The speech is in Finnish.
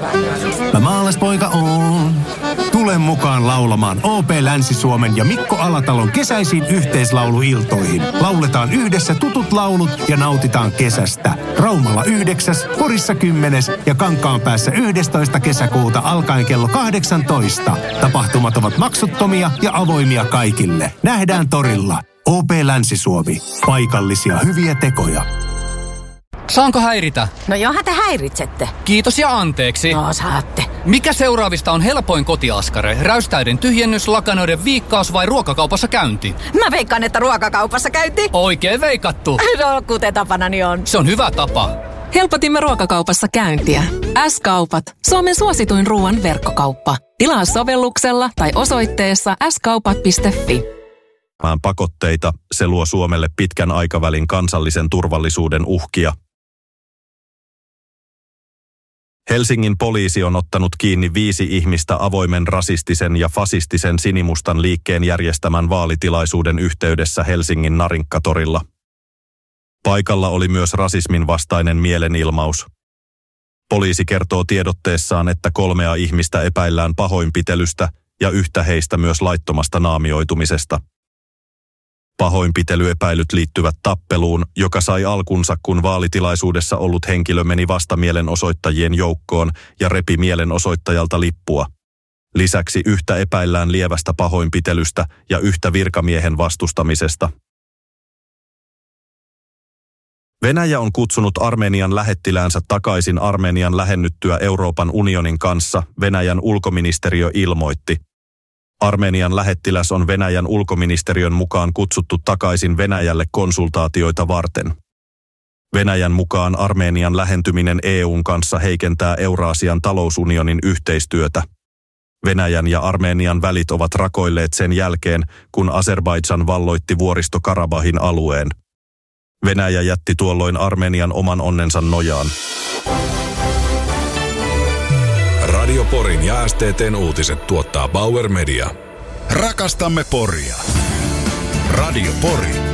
Mä maalaispoika oon. Tule mukaan laulamaan OP Länsi-Suomen ja Mikko Alatalon kesäisiin yhteislauluiltoihin. Lauletaan yhdessä tutut laulut ja nautitaan kesästä. Raumalla 9, Porissa 10 ja Kankaanpäässä 11. kesäkuuta alkaen kello 18. Tapahtumat ovat maksuttomia ja avoimia kaikille. Nähdään torilla. OP Länsi-Suomi. Paikallisia hyviä tekoja. Saanko häiritä? No johan te häiritsette. Kiitos ja anteeksi. No saatte. Mikä seuraavista on helpoin kotiaskare? Räystäiden tyhjennys, lakanoiden viikkaus vai ruokakaupassa käynti? Mä veikkaan, että ruokakaupassa käynti. Oikein veikattu. No, kuten tapanani on. Se on hyvä tapa. Helpotimme ruokakaupassa käyntiä. S-kaupat. Suomen suosituin ruoan verkkokauppa. Tilaa sovelluksella tai osoitteessa skaupat.fi. Pakotteita, se luo Suomelle pitkän aikavälin kansallisen turvallisuuden uhkia. Helsingin poliisi on ottanut kiinni 5 ihmistä avoimen rasistisen ja fasistisen sinimustan liikkeen järjestämän vaalitilaisuuden yhteydessä Helsingin Narinkkatorilla. Paikalla oli myös rasismin vastainen mielenilmaus. Poliisi kertoo tiedotteessaan, että 3 ihmistä epäillään pahoinpitelystä ja yhtä heistä myös laittomasta naamioitumisesta. Pahoinpitelyepäilyt liittyvät tappeluun, joka sai alkunsa, kun vaalitilaisuudessa ollut henkilö meni vastamielenosoittajien joukkoon ja repi mielenosoittajalta lippua. Lisäksi yhtä epäillään lievästä pahoinpitelystä ja yhtä virkamiehen vastustamisesta. Venäjä on kutsunut Armenian lähettiläänsä takaisin Armenian lähennyttyä Euroopan unionin kanssa, Venäjän ulkoministeriö ilmoitti. Armenian lähettiläs on Venäjän ulkoministeriön mukaan kutsuttu takaisin Venäjälle konsultaatioita varten. Venäjän mukaan Armenian lähentyminen EU:n kanssa heikentää Euraasian talousunionin yhteistyötä. Venäjän ja Armenian välit ovat rakoilleet sen jälkeen, kun Azerbaidžan valloitti Vuoristo-Karabahin alueen. Venäjä jätti tuolloin Armenian oman onnensa nojaan. Radio Porin ja STT:n uutiset tuottaa Bauer Media. Rakastamme Poria. Radio Pori.